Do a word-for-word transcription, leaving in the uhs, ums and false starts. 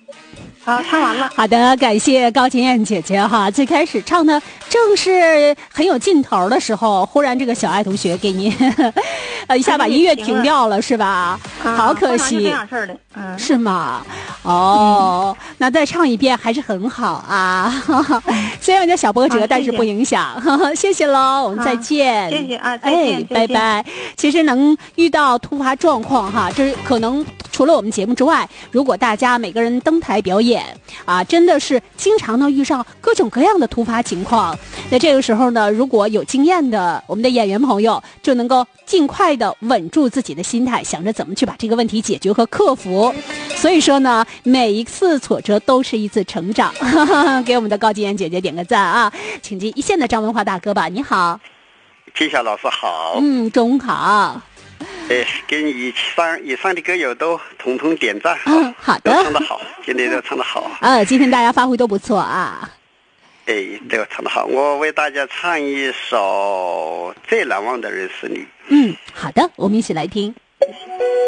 好，唱完了。 好的，感谢高金燕姐姐哈。最开始唱的正是很有劲头的时候，忽然这个小爱同学给您呃一下把音乐停掉了，是吧？ 啊、 好可惜。 这样事儿的，嗯， 是吗？哦、嗯，那再唱一遍还是很好啊。虽然叫小波折、啊，但是不影响。谢谢喽，我们再见。 啊、谢谢啊，再见， 哎，拜拜。其实能遇到突发状况哈，这可能除了我们节目之外，如果大家每个人登台表演啊，真的是经常呢遇上各种各样的突发情况。那这个时候呢，如果有经验的我们的演员朋友，就能够尽快的稳住自己的心态，想着怎么去把这个问题解决和克服。所以说呢，每一次挫折都是一次成长。给我们的高金燕姐姐点个赞啊！请接一线的张文华大哥吧，你好。 金霞老师好。 嗯，中午好。 哎，跟以上以上的歌友都统统点赞。 嗯，好的。 都唱得好，今天都唱得好。 呃，今天大家发挥都不错啊。 哎，都唱得好。我为大家唱一首《最难忘的人是你》。 嗯，好的，我们一起来听。